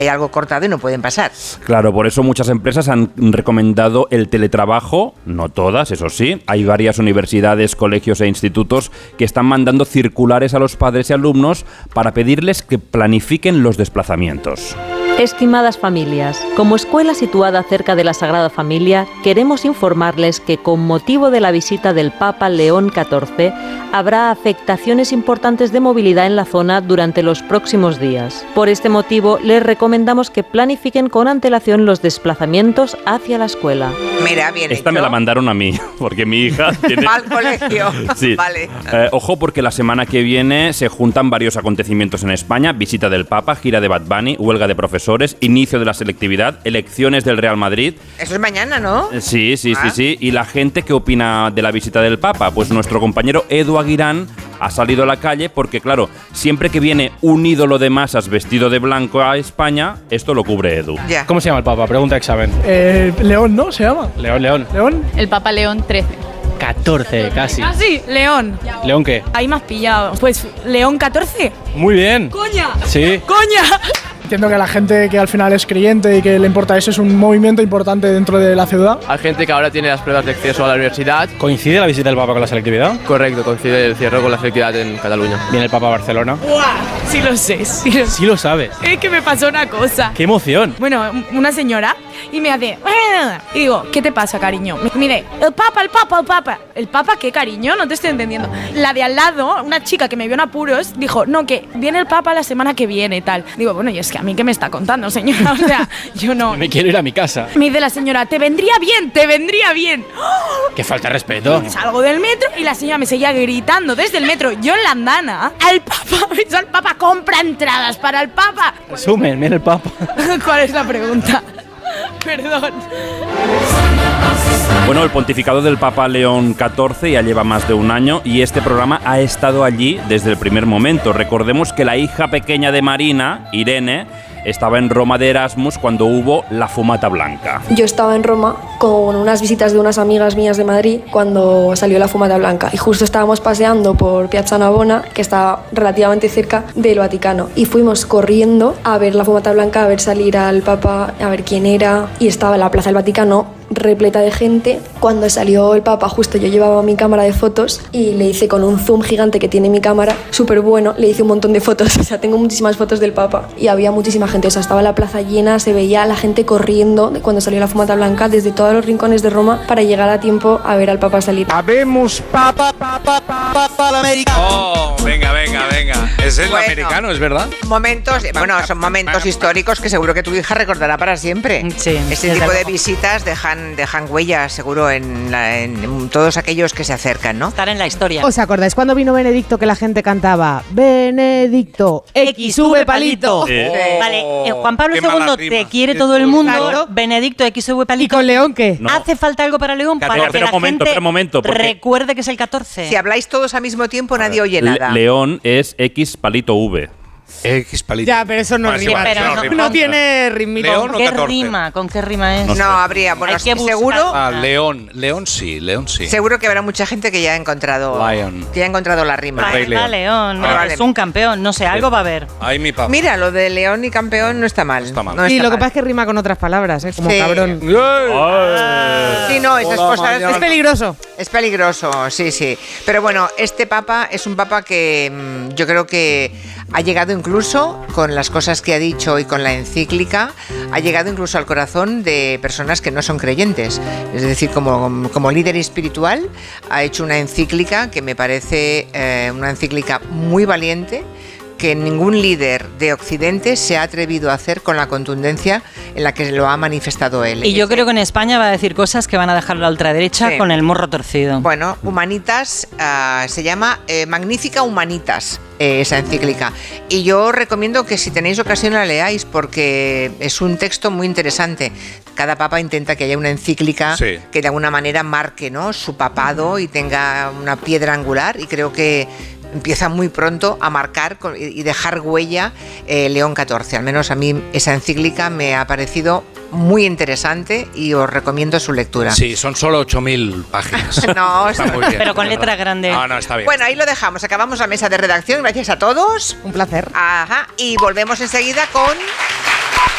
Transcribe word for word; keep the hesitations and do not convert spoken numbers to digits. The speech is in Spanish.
hay algo cortado y no pueden pasar. Claro, por eso muchas empresas han recomendado el teletrabajo, no todas, eso sí. Hay varias universidades, colegios e institutos que están mandando circulares a los padres y alumnos para pedirles que planifiquen los desplazamientos. Estimadas familias, como escuela situada cerca de la Sagrada Familia, queremos informarles que con motivo de la visita del Papa León catorce habrá afectaciones importantes de movilidad en la zona durante los próximos días. Por este motivo, les recomendamos que planifiquen con antelación los desplazamientos hacia la escuela. Mira, bien Esta hecho. me la mandaron a mí, porque mi hija tiene... Va al colegio. Sí. Vale. Eh, ojo, porque la semana que viene se juntan varios acontecimientos en España: visita del Papa, gira de Bad Bunny, huelga de profesores, inicio de la selectividad, elecciones del Real Madrid. Eso es mañana, ¿no? Eh, Sí, sí, Ah. sí, sí. ¿Y la gente qué opina de la visita del Papa? Pues nuestro compañero Edu Aguirán ha salido a la calle porque, claro, siempre que viene un ídolo de masas vestido de blanco a España, esto lo cubre Edu. Ya. ¿Cómo se llama el Papa? Pregunta examen. Eh, León, ¿no? ¿Se llama? León, León. ¿León? El Papa León trece. catorce, casi. Ah, sí, León. ¿León qué? Ahí me has pillado. Pues, ¿León catorce? Muy bien. ¡Coña! Sí. ¡Coña! Entiendo que la gente que al final es creyente y que le importa eso es un movimiento importante dentro de la ciudad. Hay gente que ahora tiene las pruebas de acceso a la universidad. ¿Coincide la visita del Papa con la selectividad? Correcto, coincide el cierre con la selectividad en Cataluña. ¿Viene el Papa a Barcelona? ¡Buah! Sí lo sé, sí lo sé. Sí lo sabes. Es que me pasó una cosa. ¡Qué emoción! Bueno, una señora y me hace... Y digo, ¿qué te pasa, cariño? Mire, el Papa, el Papa, el Papa. ¿El Papa qué, cariño? No te estoy entendiendo. La de al lado, una chica que me vio en apuros, dijo, no, que viene el Papa la semana que viene y tal. Digo, bueno, y es que a mí qué me está contando, señora. O sea, yo no... Me quiero ir a mi casa. Me dice la señora, te vendría bien, te vendría bien. ¡Qué falta de respeto! Salgo del metro y la señora me seguía gritando desde el metro, yo en la andana, al Papa, al Papa, compra entradas para el Papa. Resumen, viene el Papa. ¿Cuál es la pregunta? Perdón. Bueno, el pontificado del Papa León catorce ya lleva más de un año y este programa ha estado allí desde el primer momento. Recordemos que la hija pequeña de Marina, Irene, estaba en Roma de Erasmus cuando hubo la fumata blanca. Yo estaba en Roma con unas visitas de unas amigas mías de Madrid cuando salió la fumata blanca y justo estábamos paseando por Piazza Navona, que está relativamente cerca del Vaticano, y fuimos corriendo a ver la fumata blanca, a ver salir al Papa, a ver quién era, y estaba la Plaza del Vaticano repleta de gente. Cuando salió el Papa, justo yo llevaba mi cámara de fotos y le hice con un zoom gigante que tiene mi cámara, súper bueno, le hice un montón de fotos, o sea, tengo muchísimas fotos del Papa y había muchísima gente, o sea, estaba la plaza llena, se veía la gente corriendo cuando salió la fumata blanca desde todos los rincones de Roma para llegar a tiempo a ver al Papa salir. Habemos Papa, Papa, Papa, Papa, americano. Oh, venga, venga, venga. Es el Bueno. americano, ¿es verdad? Momentos, bueno, son momentos históricos que seguro que tu hija recordará para siempre. Sí, Este desde tipo de luego. visitas dejan, dejan huellas, seguro, en, la- en todos aquellos que se acercan, ¿no? Estar en la historia. ¿Os acordáis cuando vino Benedicto que la gente cantaba Benedicto, X V palito? Eh. Vale, eh, Juan Pablo Qué mala segundo rima. te quiere todo el mundo. Claro. Benedicto X V ¿Y palito. con León qué? No. ¿Hace falta algo para León? Pero, Para que pero la momento, gente pero momento, porque- recuerde que es el catorce. Si habláis todos al mismo tiempo, nadie oye Le- nada. León es X palito V. X palito. Ya, pero eso no Bueno, sí, rima. vale, pero no no- rima. No tiene ritmito. León ¿Con o qué catorce? rima? ¿Con qué rima es? No No, habría, bueno, Hay que buscar. seguro, Ah, León. León sí, León sí. seguro que habrá mucha gente que ya ha encontrado, Lion. que ya ha encontrado la rima. Vale, Rey León. va, León. Probablemente. Es un campeón. No sé, algo va a haber. Ay, mi papá. Mira, lo de León y campeón no está mal. Está mal. No Y está lo que mal. pasa es que rima con otras palabras, ¿eh? Como Sí. cabrón. Sí, no, esas Hola, cosas mañana. Es peligroso. es peligroso, sí, sí. Pero bueno, este papa es un papa que mm, yo creo que ha llegado incluso, con las cosas que ha dicho y con la encíclica, ha llegado incluso al corazón de personas que no son creyentes. Es decir, como, como líder espiritual, ha hecho una encíclica que me parece eh, una encíclica muy valiente, que ningún líder de Occidente se ha atrevido a hacer con la contundencia en la que lo ha manifestado él. Y yo creo que en España va a decir cosas que van a dejar a la ultraderecha Sí. con el morro torcido. Bueno, Humanitas ah, se llama eh, Magnífica Humanitas, eh, esa encíclica. Y yo recomiendo que si tenéis ocasión la leáis porque es un texto muy interesante. Cada papa intenta que haya una encíclica Sí. que de alguna manera marque, ¿no?, su papado y tenga una piedra angular, y creo que empieza muy pronto a marcar con- y dejar huella eh, León catorce. Al menos a mí esa encíclica me ha parecido muy interesante y os recomiendo su lectura. Sí, son solo ocho mil páginas. No, Está muy bien. Pero con letra grande. No, no, está bien. Bueno, ahí lo dejamos. Acabamos la mesa de redacción. Gracias a todos. Un placer. Ajá. Y volvemos enseguida con